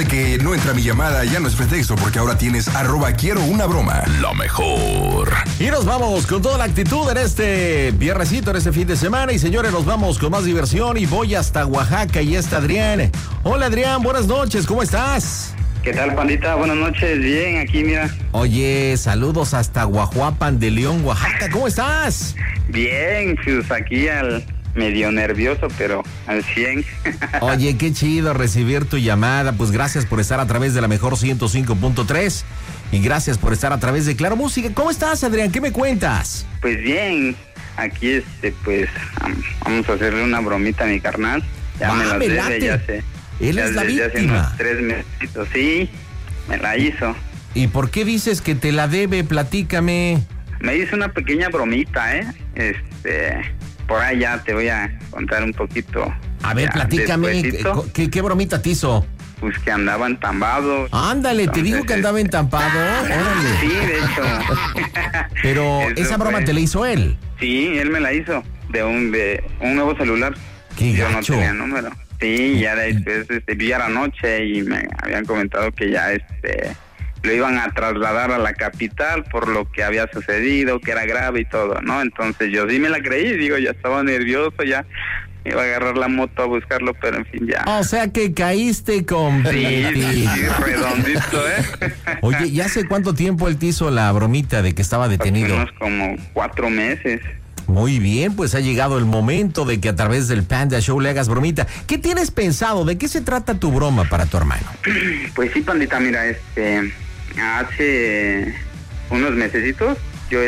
que no entra mi llamada ya no es pretexto, porque ahora tienes @quiero-una-broma. Lo mejor. Y nos vamos con toda la actitud en este viernesito, en este fin de semana. Y señores, nos vamos con más diversión y voy hasta Oaxaca y está Adrián. Hola Adrián, buenas noches, ¿cómo estás? ¿Qué tal, pandita? Buenas noches, bien, aquí mira. Oye, saludos hasta Guajuapan de León, Oaxaca, ¿cómo estás? Bien, pues aquí al medio nervioso, pero al 100. Oye, qué chido recibir tu llamada, pues gracias por estar a través de la mejor 105.3 y gracias por estar a través de Claro Música. ¿Cómo estás, Adrián? ¿Qué me cuentas? Pues bien, aquí pues vamos a hacerle una bromita a mi carnal. Ya me la debe, ya sé. Él es la víctima. Hace unos 3 meses, sí, me la hizo. ¿Y por qué dices que te la debe? Platícame. Me hizo una pequeña bromita, por ahí ya te voy a contar un poquito. A ver, platícame, ¿qué bromita te hizo? Pues que andaba entambado. Ándale, entonces, te digo que andaba entampado. Órale. Sí, de hecho. Pero esa broma te la hizo él. Sí, él me la hizo de un nuevo celular. Qué Yo gacho. no tenía número. Sí, ya después vi a la noche y me habían comentado que ya lo iban a trasladar a la capital por lo que había sucedido, que era grave y todo, ¿no? Entonces yo sí me la creí, digo, ya estaba nervioso, ya iba a agarrar la moto a buscarlo, pero en fin, ya. O sea que caíste con... Sí, redondito, Oye, ¿y hace cuánto tiempo él te hizo la bromita de que estaba detenido? Unos como 4 meses. Muy bien, pues ha llegado el momento de que a través del Panda Show le hagas bromita. ¿Qué tienes pensado? ¿De qué se trata tu broma para tu hermano? Pues sí, pandita, mira, hace unos mesecitos yo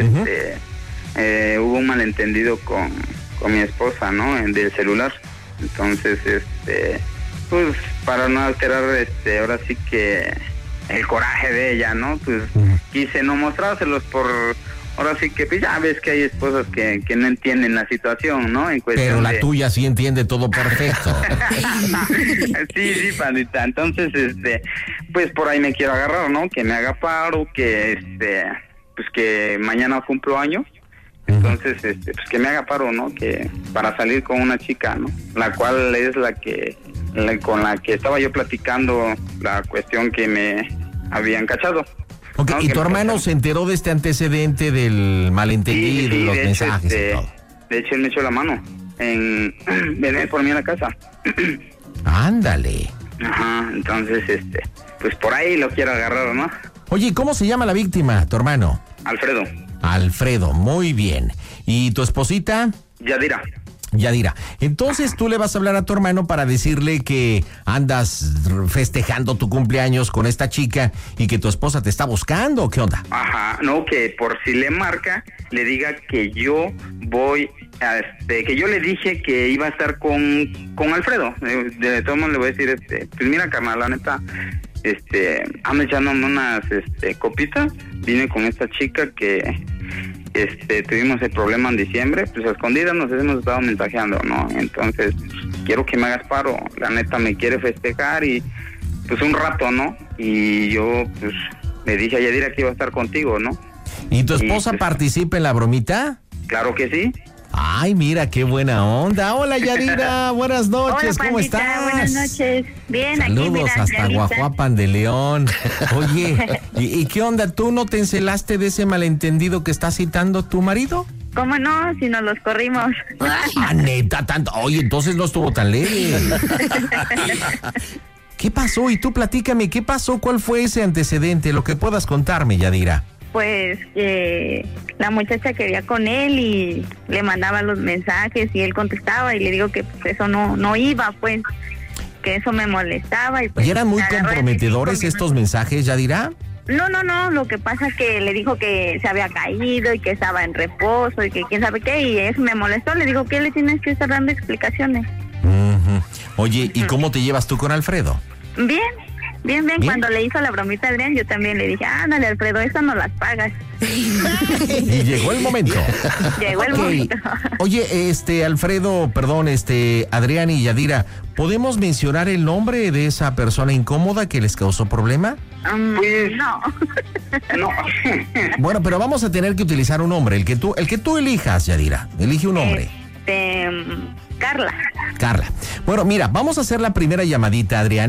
hubo un malentendido con mi esposa, ¿no? Del celular. Entonces, pues para no alterar ahora sí que el coraje de ella, ¿no? Pues quise no mostrárselos ahora sí que pues ya ves que hay esposas que no entienden la situación, ¿no? Pero la tuya sí entiende todo perfecto. Sí, pandita. Entonces, pues por ahí me quiero agarrar, ¿no? Que me haga paro, que pues que mañana cumplo años. Entonces, pues que me haga paro, ¿no? Que para salir con una chica, ¿no? La cual es con la que estaba yo platicando la cuestión que me habían cachado. Ok, ¿no? ¿Y tu hermano se enteró de este antecedente del malentendido y los mensajes y todo? De hecho, él me echó la mano en venir por mí a la casa. Ándale. Ajá, entonces, pues por ahí lo quiero agarrar, ¿no? Oye, ¿cómo se llama la víctima, tu hermano? Alfredo. Alfredo, muy bien. ¿Y tu esposita? Yadira. Entonces tú le vas a hablar a tu hermano para decirle que andas festejando tu cumpleaños con esta chica y que tu esposa te está buscando. ¿Qué onda? Ajá, no, que por si le marca, le diga que yo voy, que yo le dije que iba a estar con Alfredo. De todos modos le voy a decir, pues mira, carnal, la neta, ando echándome unas copitas. Vine con esta chica que tuvimos el problema en diciembre, pues a escondidas nos hemos estado mensajeando, ¿no? Entonces, quiero que me hagas paro, la neta me quiere festejar y pues un rato, ¿no? Y yo pues le dije a Yadira que iba a estar contigo, ¿no? ¿Y tu esposa participa en la bromita? Claro que sí. Ay, mira, qué buena onda. Hola, Yadira, buenas noches. Hola, ¿cómo pandita, estás? Buenas noches. Bien, saludos aquí, mira, hasta Guajuapan de León. Oye, ¿y qué onda? ¿Tú no te encelaste de ese malentendido que está citando tu marido? ¿Cómo no? Si nos los corrimos. Ah, neta, tanto. Oye, entonces no estuvo tan leve. ¿Qué pasó? Y tú platícame, ¿qué pasó? ¿Cuál fue ese antecedente? Lo que puedas contarme, Yadira. Pues que la muchacha quería con él y le mandaba los mensajes y él contestaba y le digo que pues eso no iba, pues que eso me molestaba. ¿Y, pues, ¿y eran muy comprometedores estos mensajes, Yadira? No, lo que pasa es que le dijo que se había caído y que estaba en reposo y que quién sabe qué, y eso me molestó. Le digo, ¿qué le tienes que estar dando explicaciones? Oye, ¿y cómo te llevas tú con Alfredo? Bien. Cuando le hizo la bromita a Adrián, yo también le dije, ándale, Alfredo, eso no las pagas. Y llegó el momento. Llegó el momento. Oye, Alfredo, perdón, Adrián y Yadira, ¿podemos mencionar el nombre de esa persona incómoda que les causó problema? Pues, no. Bueno, pero vamos a tener que utilizar un nombre, el que tú elijas, Yadira. Elige un nombre. Carla. Bueno, mira, vamos a hacer la primera llamadita, Adrián.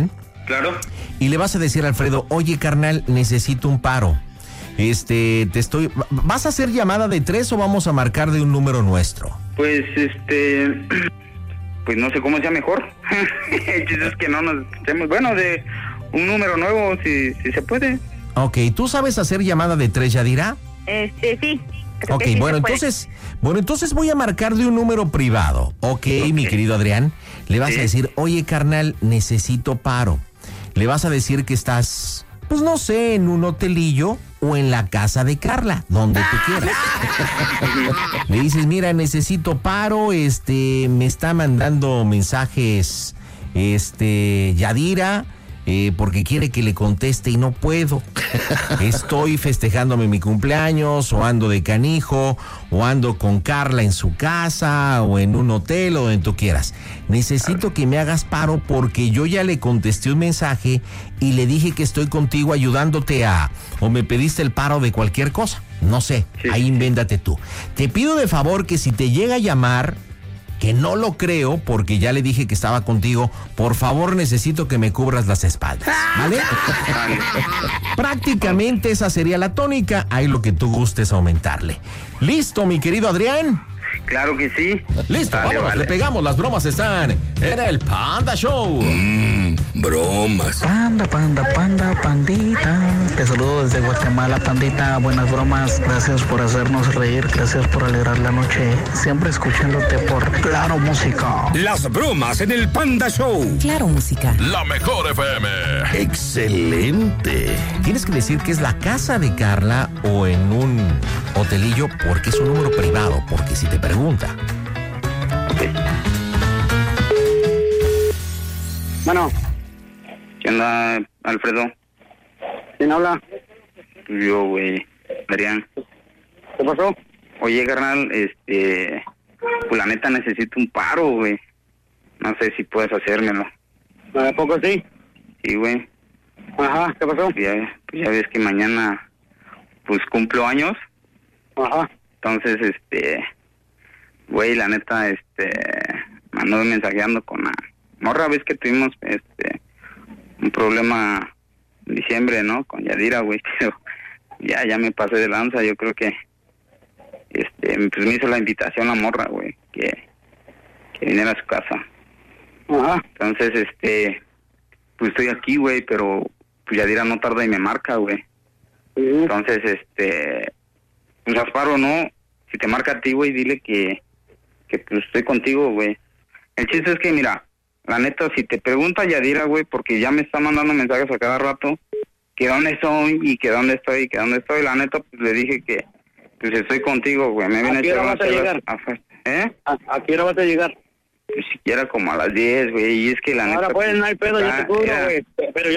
Claro. Y le vas a decir a Alfredo, oye, carnal, necesito un paro. ¿Vas a hacer llamada de 3 o vamos a marcar de un número nuestro? Pues, pues no sé cómo sea mejor. El chiste es que no nos escuchemos. Bueno, de un número nuevo, si se puede. Ok, ¿tú sabes hacer llamada de 3, Yadira? Sí. Ok, sí bueno, entonces voy a marcar de un número privado. Ok, mi querido Adrián, le vas a decir, oye, carnal, necesito paro. Le vas a decir que estás, pues no sé, en un hotelillo o en la casa de Carla, donde tú quieras. Le dices, mira, necesito paro, me está mandando mensajes, Yadira, porque quiere que le conteste y no puedo. Estoy festejándome mi cumpleaños, o ando de canijo, o ando con Carla en su casa, o en un hotel, o donde tú quieras. Necesito que me hagas paro porque yo ya le contesté un mensaje y le dije que estoy contigo ayudándote o me pediste el paro de cualquier cosa. No sé, ahí invéntate tú. Te pido de favor que si te llega a llamar, que no lo creo porque ya le dije que estaba contigo, por favor necesito que me cubras las espaldas, ¿vale? Prácticamente esa sería la tónica, ahí lo que tú gustes aumentarle. ¿Listo, mi querido Adrián? Claro que sí. Listo, vámonos, le pegamos, las bromas están en el Panda Show. Bromas. Pandita. Te saludo desde Guatemala, pandita. Buenas bromas. Gracias por hacernos reír. Gracias por alegrar la noche. Siempre escuchándote por Claro Música. Las bromas en el Panda Show. Claro Música. La mejor FM. Excelente. Tienes que decir que es la casa de Carla o en un hotelillo porque es un número privado, porque si te pregunta. Bueno. ¿Qué onda, Alfredo? ¿Quién habla? Yo, güey, Adrián. ¿Qué pasó? Oye, carnal, pues la neta necesito un paro, güey. No sé si puedes hacérmelo. ¿A poco sí? Sí, güey. Ajá, ¿qué pasó? Ya ves que mañana, pues cumplo años. Ajá. Entonces, güey, la neta, me ando mensajeando con la morra. Ves que tuvimos, un problema en diciembre, ¿no? Con Yadira, güey, pero ya me pasé de lanza. Yo creo que, pues me hizo la invitación la morra, güey, que viniera a su casa. Ajá. Entonces, pues estoy aquí, güey, pero pues Yadira no tarda y me marca, güey. Entonces, pues Asparo, ¿no? Si te marca a ti, güey, dile que pues estoy contigo, güey. El chiste es que, mira, la neta, si te pregunta Yadira, güey, porque ya me está mandando mensajes a cada rato, que dónde estoy, y que dónde estoy, la neta, pues le dije que pues estoy contigo, güey. Me viene ¿A qué hora vas a llegar? ¿A qué hora vas a llegar? Pues siquiera como a las 10, güey, y es que la neta... Ahora pues, no hay pedo, yo te cubro, güey, pero